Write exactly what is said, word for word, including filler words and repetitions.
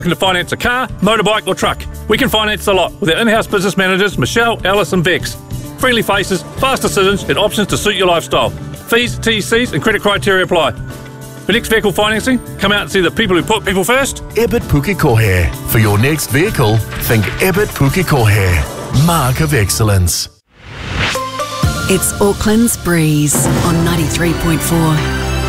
Looking to finance a car, motorbike or truck? We can finance a lot with our in-house business managers Michelle, Alice and Vex. Friendly faces, fast decisions and options to suit your lifestyle. Fees, T E Cs and credit criteria apply. For next vehicle financing, come out and see the people who put people first. Ebert Pukekohe. For your next vehicle, think Ebert Pukekohe. Mark of excellence. It's Auckland's Breeze on ninety-three point four.